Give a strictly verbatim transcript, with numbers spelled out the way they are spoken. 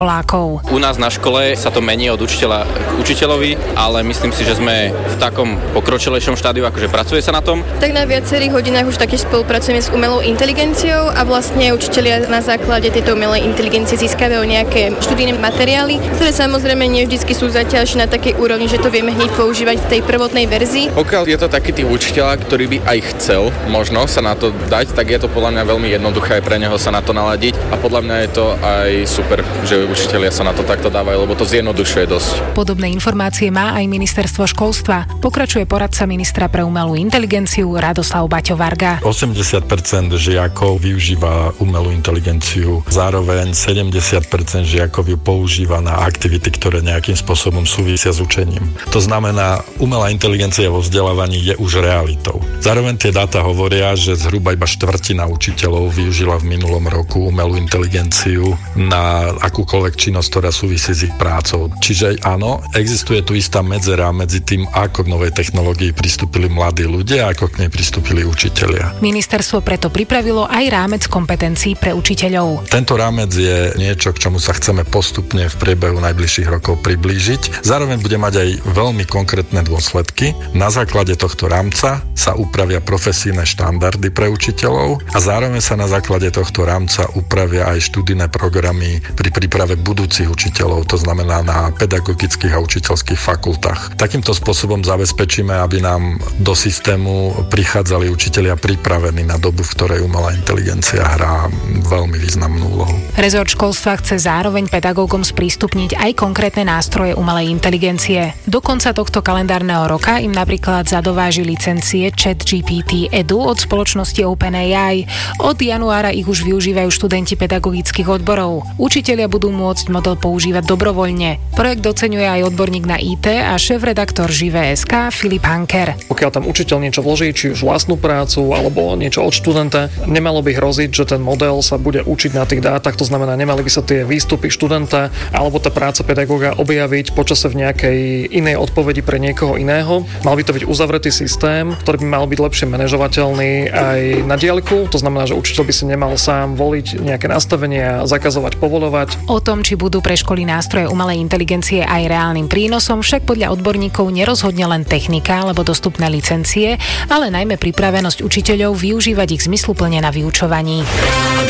školákov. U nás na škole sa to mení od učiteľa k učiteľovi, ale myslím si, že sme v takom pokročilejšom štádiu, akože pracuje sa na tom. Tak na viacerých hodinách už taktiež spolupracujeme s umelou inteligenciou a vlastne učitelia na základe tejto umelej inteligencie získavajú nejaké študijné materiály, ktoré samozrejme nie vždy sú zatiaľ na takej úrovni, že to vieme hneď používať v tej prvotnej verzii. Pokiaľ je to taký typ učiteľa, ktorý by aj chcel možno sa na to dať, tak je to podľa mňa veľmi jednoduché aj pre neho sa na to naladiť a podľa mňa je to aj super, že učitelia sa na to takto dávajú, lebo to zjednodušuje dosť. Podobné informácie má aj ministerstvo školstva. Pokračuje poradca ministra pre umelú inteligenciu Radoslav Baťo Varga. osemdesiat percent žiakov využíva umelú inteligenciu, zároveň sedemdesiat percent žiakov ju používa na aktivity, ktoré nejakým spôsobom súvisia s učením. To znamená, umelá inteligencia vo vzdelávaní je už realitou. Zároveň tie dáta hovoria, že zhruba iba štvrtina učiteľov využila v minulom roku umelú inteligenciu na akúkoľvek činnosť, ktorá súvisí s ich prácou. Čiže áno, existuje tu istá medzera medzi tým, ako k novej technológii pristúpili mladí ľudia a ako k nej pristúpili učitelia. Ministerstvo preto pripravilo aj rámec kompetencií pre učiteľov. Tento rámec je niečo, k čomu sa chceme postupne v priebehu najbližších rokov priblížiť. Zároveň bude mať aj veľmi konkrétne dôsledky. Na základe tohto rámca sa upravia profesijné štandardy pre učiteľov a zároveň sa na základe tohto rámca upravia aj študijné programy pri príprave budúcich učiteľov, to znamená na pedagogických a učiteľských fakultách. Takýmto spôsobom zabezpečíme, aby nám do systému prichádzali učitelia pripravení na dobu, v ktorej umelá inteligencia hrá veľmi významnú úlohu. Rezort školstva chce zároveň pedagógom sprístupniť aj konkrétne nástroje umelej inteligencie. Do konca tohto kalendárneho roka im napríklad zadováži licencie ChatGPT Edu od spoločnosti OpenAI. Od januára ich už využívajú študenti pedagogických odborov. Učitelia budú môcť model používať dobrovoľne. Projekt doceňuje aj odborník na í té a šéf-redaktor Živé.sk Filip Hanker. Pokiaľ tam učiteľ niečo vloží, či už vlastnú prácu alebo niečo od študenta, nemalo by hroziť, že ten model sa bude učiť na tých dátach, to znamená, nemali by sa tie výstupy študenta alebo tá práca pedagóga objaviť počase v nejakej inej odpovedi pre niekoho iného. Mal by to byť uzavretý systém, ktorý by mal byť lepšie manažovateľný aj na diaľku, to znamená, že učiteľ by si nemal sám voliť nejaké nastavenia, zakazovať, povoľovať. O tom, či budú pre školy nástroje umelej inteligencie aj reálnym prínosom, však podľa odborníkov nerozhodne len technika alebo dostupné licencie, ale najmä pripravenosť učiteľov využívať ich zmysluplne na vyučovaní.